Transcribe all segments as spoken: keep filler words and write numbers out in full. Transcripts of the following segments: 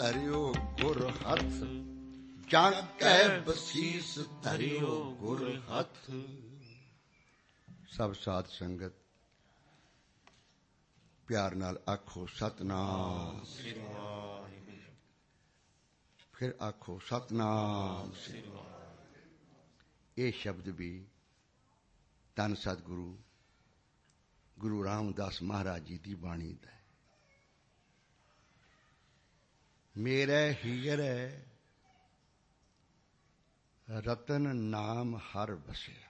ਧਰਿਓ ਗੁਰ ਹੱਥ, ਜਾਂ ਕੈ ਬਸੀਸ ਧਰਿਓ ਗੁਰ ਹੱਥ। ਸਭ ਸਾਧ ਸੰਗਤ ਪਿਆਰ ਨਾਲ ਆਖੋ ਸਤਨਾਮ। ਫਿਰ ਆਖੋ ਸਤਨਾਮ। ਇਹ ਸ਼ਬਦ ਵੀ ਧੰਨ ਸਤਿਗੁਰੂ ਗੁਰੂ ਰਾਮਦਾਸ ਮਹਾਰਾਜ ਜੀ ਦੀ ਬਾਣੀ ਦਾ ਹੈ। ਮੇਰੇ ਹੀਰੇ ਰਤਨ ਨਾਮ ਹਰ ਵਸਿਆ।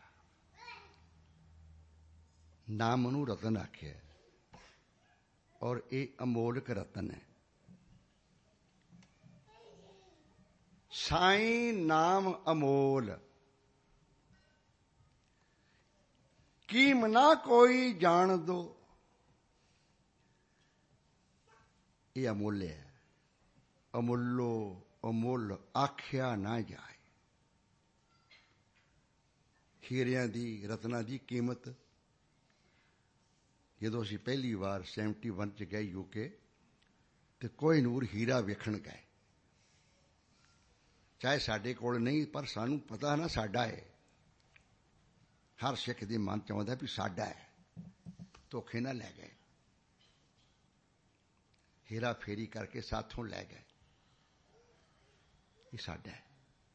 ਨਾਮ ਨੂੰ ਰਤਨ ਆਖਿਆ ਔਰ ਇਹ ਅਮੋਲਕ ਰਤਨ ਹੈ। ਸਾਈਂ ਨਾਮ ਅਮੋਲ, ਕੀਮ ਨਾ ਕੋਈ ਜਾਣ ਦੋ। ਇਹ ਅਮੁੱਲ ਹੈ। ਅਮੁੱਲੋ ਅਮੁੱਲ ਆਖਿਆ ਨਾ ਜਾਏ। ਹੀਰਿਆਂ ਦੀ ਰਤਨਾਂ ਦੀ ਕੀਮਤ, ਜਦੋਂ ਅਸੀਂ ਪਹਿਲੀ ਵਾਰ ਸੈਵਨਟੀ ਵਨ ਚ ਗਏ ਯੂਕੇ, ਤੇ ਕੋਹਿਨੂਰ ਹੀਰਾ ਵੇਖਣ ਗਏ। ਚਾਹੇ ਸਾਡੇ ਕੋਲ ਨਹੀਂ, ਪਰ ਸਾਨੂੰ ਪਤਾ ਨਾ ਸਾਡਾ ਹੈ। ਹਰ ਸਿੱਖ ਦੇ ਮਨ ਚ ਆਉਂਦਾ ਵੀ ਸਾਡਾ ਹੈ। ਧੋਖੇ ਨਾਲ ਲੈ ਗਏ, ਹੀਰਾ ਫੇਰੀ ਕਰਕੇ ਸਾਥੋਂ ਲੈ ਗਏ। ਇਹ ਸਾਡਾ ਹੈ।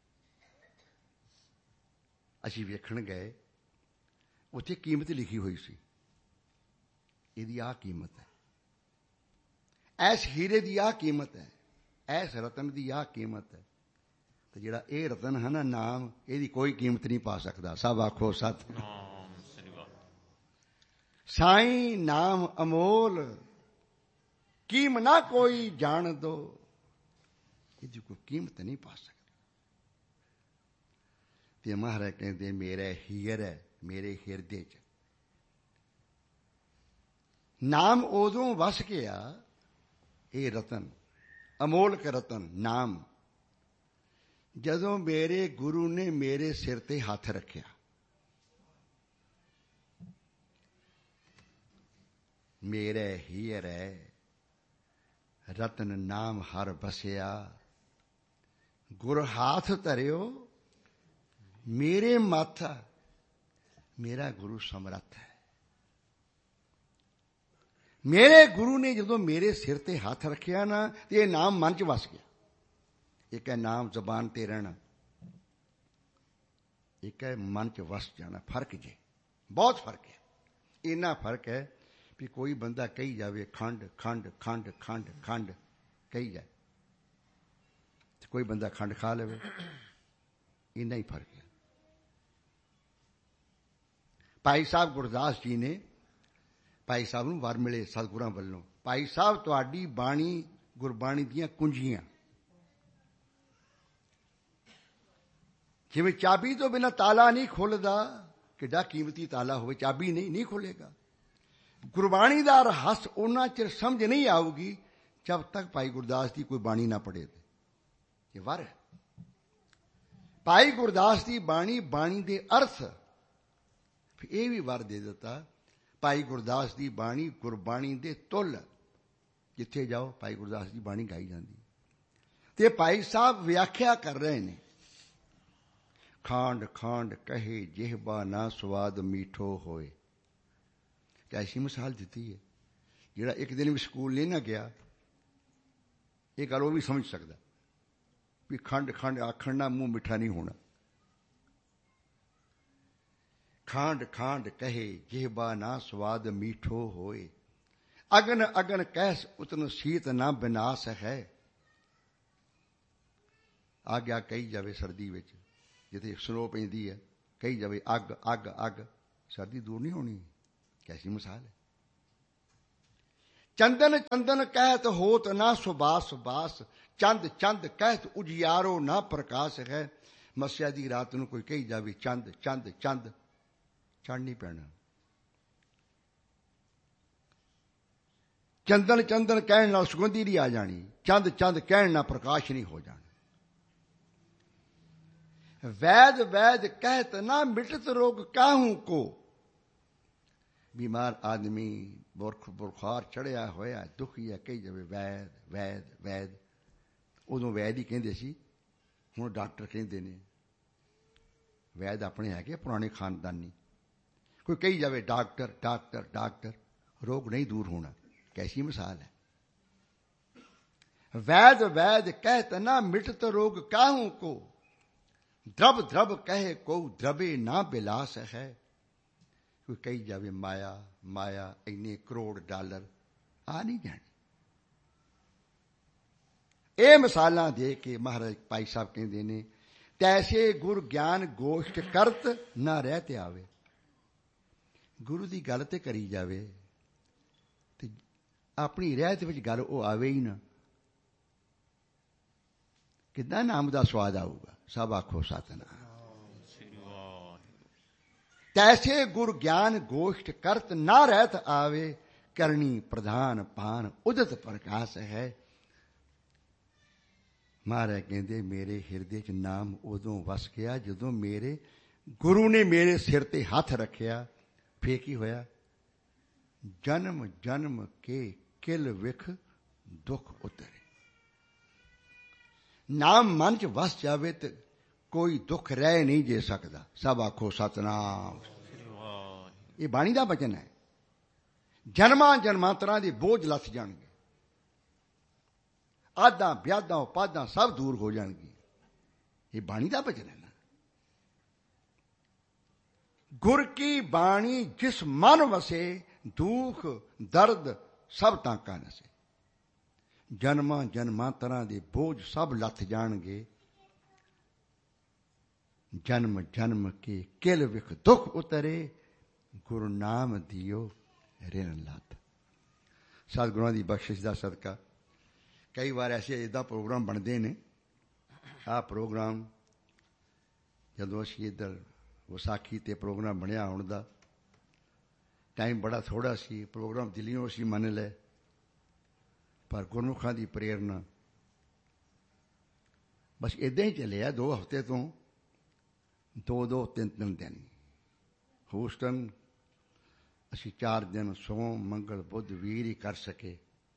ਅਸੀਂ ਵੇਖਣ ਗਏ, ਉੱਥੇ ਕੀਮਤ ਲਿਖੀ ਹੋਈ ਸੀ। ਇਹਦੀ ਆਹ ਕੀਮਤ ਹੈ, ਐਸ ਹੀਰੇ ਦੀ ਆਹ ਕੀਮਤ ਹੈ, ਐਸ ਰਤਨ ਦੀ ਆਹ ਕੀਮਤ ਹੈ। ਤੇ ਜਿਹੜਾ ਇਹ ਰਤਨ ਹੈ ਨਾ ਨਾਮ, ਇਹਦੀ ਕੋਈ ਕੀਮਤ ਨਹੀਂ ਪਾ ਸਕਦਾ। ਸਭ ਆਖੋ ਸਤਿਨਾਮ। ਸਾਈਂ ਨਾਮ ਅਮੋਲ, ਕੀਮ ਨਾ ਕੋਈ ਜਾਣ ਦੋ। ਇਹਦੀ ਕੋਈ ਕੀਮਤ ਨਹੀਂ ਪਾ ਸਕਦਾ। ਤੇ ਮਹਾਰਾਜ ਕਹਿੰਦੇ ਮੇਰੇ ਹੀਰ ਹੈ, ਮੇਰੇ ਹਿਰਦੇ ਚ ਨਾਮ ਉਦੋਂ ਵਸ ਗਿਆ। ਇਹ ਰਤਨ, ਅਮੋਲਕ ਰਤਨ ਨਾਮ, ਜਦੋਂ ਮੇਰੇ ਗੁਰੂ ਨੇ ਮੇਰੇ ਸਿਰ ਤੇ ਹੱਥ ਰੱਖਿਆ। ਮੇਰੇ ਹੀਰ ਹੈ ਰਤਨ ਨਾਮ ਹਰ ਬਸਿਆ, ਗੁਰ ਹਾਥ ਧਰਿਓ ਮੇਰੇ ਮਾਥਾ। ਮੇਰਾ ਗੁਰੂ ਸਮਰੱਥ ਹੈ। ਮੇਰੇ ਗੁਰੂ ਨੇ ਜਦੋਂ ਮੇਰੇ ਸਿਰ ਤੇ ਹੱਥ ਰੱਖਿਆ ਨਾ, ਤੇ ਇਹ ਨਾਮ ਮਨ ਚ ਵਸ ਗਿਆ। ਇੱਕ ਹੈ ਨਾਮ ਜ਼ਬਾਨ ਤੇ ਰਹਿਣਾ, ਇੱਕ ਹੈ ਮਨ ਚ ਵਸ ਜਾਣਾ। ਫਰਕ ਜੇ, ਬਹੁਤ ਫਰਕ ਹੈ। ਇੰਨਾ ਫਰਕ ਹੈ ਵੀ ਕੋਈ ਬੰਦਾ ਕਹੀ ਜਾਵੇ ਖੰਡ ਖੰਡ ਖੰਡ ਖੰਡ ਖੰਡ ਕਹੀ ਜਾਏ, ਤੇ ਕੋਈ ਬੰਦਾ ਖੰਡ ਖਾ ਲਵੇ। ਇੰਨਾ ਹੀ ਫਰਕ ਹੈ। ਭਾਈ ਸਾਹਿਬ ਗੁਰਦਾਸ ਜੀ ਨੇ, ਭਾਈ ਸਾਹਿਬ ਨੂੰ ਵਰ ਮਿਲੇ ਸਤਿਗੁਰਾਂ ਵੱਲੋਂ, ਭਾਈ ਸਾਹਿਬ ਤੁਹਾਡੀ ਬਾਣੀ ਗੁਰਬਾਣੀ ਦੀਆਂ ਕੁੰਜੀਆਂ, ਜਿਵੇਂ ਚਾਬੀ ਤੋਂ ਬਿਨਾਂ ਤਾਲਾ ਨਹੀਂ ਖੁੱਲਦਾ, ਕਿੱਡਾ ਕੀਮਤੀ ਤਾਲਾ ਹੋਵੇ, ਚਾਬੀ ਨਹੀਂ ਨਹੀਂ ਖੁੱਲੇਗਾ। ਗੁਰਬਾਣੀ ਦਾ ਰਹੱਸ ਉਹਨਾਂ ਚਿਰ ਸਮਝ ਨਹੀਂ ਆਊਗੀ ਜਦ ਤੱਕ ਭਾਈ ਗੁਰਦਾਸ ਦੀ ਕੋਈ ਬਾਣੀ ਨਾ ਪੜ੍ਹੇ। ਇਹ ਵਰ ਹੈ। ਭਾਈ ਗੁਰਦਾਸ ਦੀ ਬਾਣੀ, ਬਾਣੀ ਦੇ ਅਰਥ, ਇਹ ਵੀ ਵਰ ਦੇ ਦਿੱਤਾ। ਭਾਈ ਗੁਰਦਾਸ ਦੀ ਬਾਣੀ ਗੁਰਬਾਣੀ ਦੇ ਤੁੱਲ, ਜਿੱਥੇ ਜਾਓ ਭਾਈ ਗੁਰਦਾਸ ਦੀ ਬਾਣੀ ਗਾਈ ਜਾਂਦੀ। ਤੇ ਭਾਈ ਸਾਹਿਬ ਵਿਆਖਿਆ ਕਰ ਰਹੇ ਨੇ, ਖਾਂਡ ਖਾਂਡ ਕਹੇ ਜਿਹਬਾ ਨਾ ਸਵਾਦ ਮੀਠੋ ਹੋਏ। ਐਸੀ ਮਿਸਾਲ ਦਿੱਤੀ ਹੈ। ਜਿਹੜਾ ਇੱਕ ਦਿਨ ਵੀ ਸਕੂਲ ਨਹੀਂ ਨਾ ਗਿਆ, ਇਹ ਗੱਲ ਉਹ ਵੀ ਸਮਝ ਸਕਦਾ ਵੀ ਖੰਡ ਖੰਡ ਆਖਣ ਨਾਲ ਮੂੰਹ ਮਿੱਠਾ ਨਹੀਂ ਹੋਣਾ। ਖਾਂਡ ਖਾਂਡ ਕਹੇ ਜਿਹਬਾ ਨਾ ਸਵਾਦ ਮੀਠੋ ਹੋਏ, ਅਗਨ ਅਗਨ ਕਹਿਸ ਉਤਨ ਸੀਤ ਨਾ ਬਿਨਾਸ ਹੈ। ਆਗਿਆ ਕਹੀ ਜਾਵੇ ਸਰਦੀ ਵਿੱਚ, ਜਿੱਥੇ ਸਨੋ ਪੈਂਦੀ ਹੈ, ਕਹੀ ਜਾਵੇ ਅੱਗ ਅੱਗ ਅੱਗ, ਸਰਦੀ ਦੂਰ ਨਹੀਂ ਹੋਣੀ। ਕੈਸੀ ਮਿਸਾਲ ਹੈ। ਚੰਦਨ ਚੰਦਨ ਕਹਿਤ ਹੋਤ ਨਾ ਸੁਬਾਸ ਬਾਸ, ਚੰਦ ਚੰਦ ਕਹਿਤ ਉਜਿਆਰੋ ਨਾ ਪ੍ਰਕਾਸ਼ ਹੈ। ਮੱਸਿਆ ਦੀ ਰਾਤ ਨੂੰ ਕੋਈ ਕਹੀ ਜਾਵੇ ਚੰਦ ਚੰਦ ਚੰਦ, ਚੜ ਨਹੀਂ ਪੈਣਾ। ਚੰਦਨ ਚੰਦਨ ਕਹਿਣ ਨਾਲ ਸੁਗੰਧੀ ਨਹੀਂ ਆ ਜਾਣੀ, ਚੰਦ ਚੰਦ ਕਹਿਣ ਨਾਲ ਪ੍ਰਕਾਸ਼ ਨਹੀਂ ਹੋ ਜਾਣਾ। ਵੈਦ ਵੈਦ ਕਹਿਤ ਨਾ ਮਿਟਤ ਰੋਗ ਕਾਹੂ ਕੋ, बीमार आदमी बुरख बुखार चढ़िया होया दुखी है, कही जावे वैद वैद वैद, ਉਦੋਂ ਵੈਦ ਹੀ ਕਹਿੰਦੇ ਸੀ, ਹੁਣ ਡਾਕਟਰ ਕਹਿੰਦੇ ਨੇ। ਵੈਦ ਆਪਣੇ ਹੈਗੇ ਪੁਰਾਣੇ ਖਾਨਦਾਨੀ। ਕੋਈ ਕਹੀ ਜਾਵੇ ਡਾਕਟਰ ਡਾਕਟਰ ਡਾਕਟਰ, ਰੋਗ ਨਹੀਂ ਦੂਰ ਹੋਣਾ। ਕੈਸੀ ਮਿਸਾਲ ਹੈ। वैद वैद कहत ना मिटत रोग काहू को, द्रव द्रव कहे को द्रवे ना बिलास है। कोई कही जावे माया माया, इन्ने करोड़ डॉलर आ नहीं जाने। ये मिसालां दे के महाराज भाई साहब कहते ने, तैसे गुर ज्ञान गोष्ठ करत ना रहते आवे। गुरु की गल ते करी जावे ते अपनी रहत विच गल वो आवे ही ना, कितना नाम का स्वाद आऊगा। सब आखो सतनाम। तैसे गुर ज्ञान गोष्ठ करत ना रहत आवे, करनी प्रधान पान उदत प्रकाश है। महाराज कहते मेरे हिरदे च नाम उदों वस गया जदों मेरे गुरु ने मेरे सिर ते हथ रखिया। फिर की होया, जन्म जन्म के किल विख दुख उतरे। नाम मन च वस जावे तो कोई दुख रह नहीं जे सकता। सब आखो सतनाम। ये बाणी का वचन है। जन्मां जन्मांतरां दे बोझ लथ जाणगे, आदां ब्यादां उपादां सब दूर हो जाणगी। ये बाणी का वचन है ना। गुर की बाणी जिस मन वसे, दुख दर्द सब तांका नसे। जन्मां जन्मांतरां दे बोझ सब लथ जाणगे, जन्म जन्म के किल विख दुख उतरे, गुरु नाम दियो रिन लथ। सतगुरुआं दी बख्शिश दा सदका कई बार ऐसे इदा प्रोग्राम बनते ने। आ प्रोग्राम जदों असीं इधर विसाखी ते प्रोग्राम बनिया आउण दा, टाइम बड़ा थोड़ा सी। प्रोग्राम दिल्लीओं असीं मन लै, पर गुरमुखां दी प्रेरणा बस इदां ही चलिया। दो हफ्ते तो दो दो तीन तीन दिन हूस्टन असीं चार दिन सोम मंगल बुध वीर ही कर सके।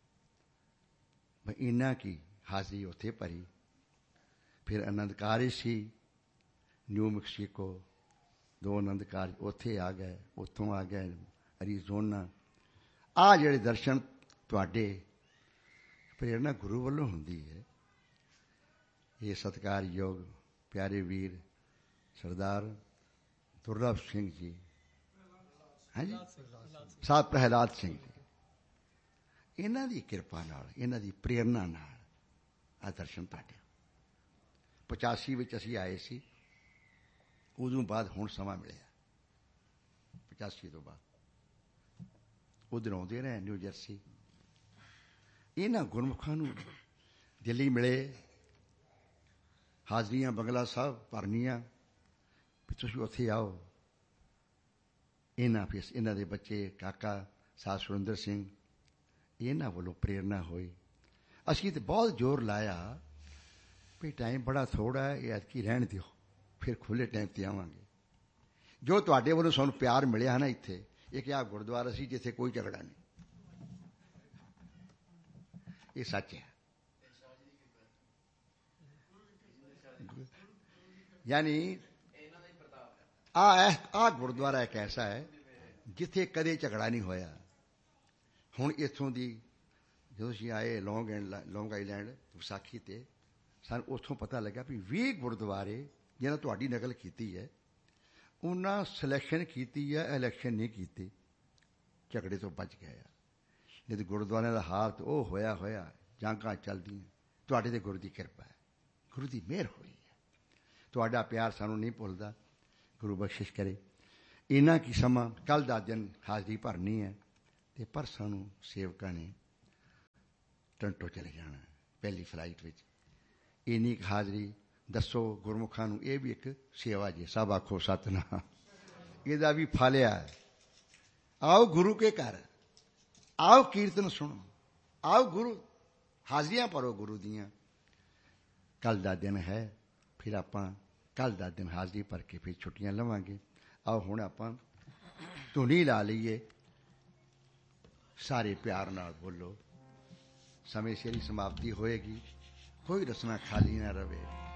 इन्ना की हाज़री उत्थे भरी। फिर आनंद कारज सी न्यू मैक्सीको, दो आनंद कारज उत्थे आ गए, उत्थों आ गए अरीजोना। आ जिहड़े दर्शन तुहाडे प्रेरणा गुरु वालों हुंदी है। ये सत्कारयोग प्यारे वीर सरदार दुर्लभ सिंह जी, हाँ जी, साहब प्रहलाद सिंह जी, इन्हां दी किरपा नाल, इन्हां दी प्रेरणा नाल आ दर्शन तुहाडे। पचासी विच असीं आए सी, उदों बाद हुण समा मिलिया। पचासी तो बाद उधर आउंदे रहे न्यू जर्सी। इन्हां गुरमुखां नूं दिल्ली मिले, हाज़रियां बंगला साहब भरनियां भी तुसीं उत्थे आओ। इन्हां फिर इन्हां दे बच्चे काका साहब सुरिंदर सिंह, इन्हां वालों प्रेरणा हुई। असीं तो बहुत जोर लाया भी टाइम बड़ा थोड़ा है, ये अदकी रहण दिओ, फिर खुले टाइम ते आवांगे। जो तुहाडे वालों सानूं प्यार मिलिया ना इत्थे, एक आ गुरुद्वारा सी जिथे कोई झगड़ा नहीं। ये सच है। यानी आ आ गुरुद्वारा एक ऐसा है जिथे कदे झगड़ा नहीं होया। हुण इत्थों दी जो असीं आए long and long Island Vaisakhi ते, सानूं उत्थों पता लगा भी बीस गुरुद्वारे जिन्हां तुहाडी नकल कीती है, उन्हां सिलेक्शन कीती है, इलैक्शन नहीं कीती, झगड़े तो बच गए। नहीं तो गुरुद्वारे का हाल तो वह होया होया जांघां चलदियां। तुहाडे ते गुरु की किरपा है, गुरु की मेहर हुई है। तुहाडा प्यार सानूं नहीं भुलदा। गुरु बख्शिश करे। इन्ना की समा कल दा दिन हाज़री भरनी है ते परसों नूं सेवकां ने टंटो चले जाना पहली फ्लाइट विच। इन्नी हाज़री दसो गुरमुखां नूं, ये भी एक सेवा जी। सब आखो सतनाम। इहदा भी फल है। आओ गुरु के घर, आओ कीर्तन सुनो, आओ गुरु हाज़रियां भरो गुरु दियां। कल दा दिन है, फिर आपां कल दा दिन हाज़री भर के फिर छुट्टियां लवांगे। आओ हुण आपां धुनी ला लईए, सारे प्यार नाल बोलो। समय सिर ही समाप्ति होएगी। ਕੋਈ ਰਸਨਾ ਖਾਲੀ ਨਾ ਰਵੇ।